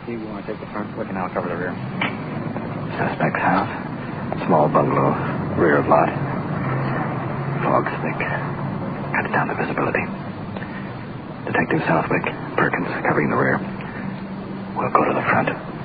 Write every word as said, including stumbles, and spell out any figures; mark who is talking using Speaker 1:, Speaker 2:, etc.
Speaker 1: You want to take the front? We can now cover the rear.
Speaker 2: Suspect's house. Small bungalow. Rear of lot. Fog's thick. Cuts down the visibility. Detective Southwick, Perkins, covering the rear. We'll go to the front.